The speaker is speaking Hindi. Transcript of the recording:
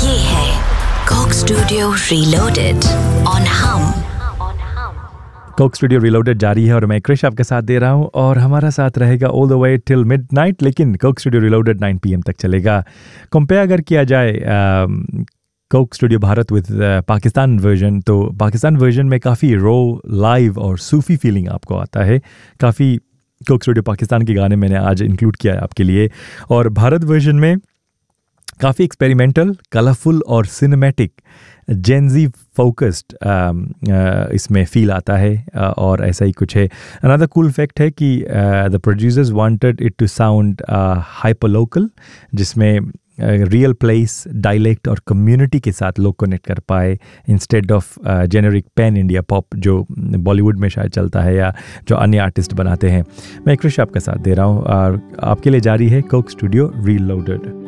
ये है कोक स्टूडियो रीलोडेड ऑन हम। कोक स्टूडियो रीलोडेड जारी है और मैं क्रिश आपके साथ दे रहा हूं और हमारा साथ रहेगा all the way till midnight, लेकिन कोक स्टूडियो रीलोडेड 9 PM तक चलेगा। कंपेयर अगर किया जाए Coke studio Bharat with Pakistan version, तो पाकिस्तान वर्जन में काफ़ी रो, लाइव और सूफी फीलिंग आपको आता है। काफ़ी कोक स्टूडियो पाकिस्तान के गाने मैंने आज इंक्लूड किया है आपके लिए, और भारत वर्जन में काफ़ी एक्सपेरिमेंटल, कलरफुल और सिनेमैटिक जेनजी फोकस्ड इसमें फील आता है, और ऐसा ही कुछ है। अनदर कूल फैक्ट है कि the producers wanted it to sound hyper local, जिसमें रियल प्लेस, डायलेक्ट और कम्युनिटी के साथ लोग कनेक्ट कर पाए, instead of generic pan India pop जो बॉलीवुड में शायद चलता है या जो अन्य आर्टिस्ट बनाते हैं। मैं क्रिश आपके साथ दे रहा हूँ और आपके लिए जारी है कोक स्टूडियो रीलोडेड।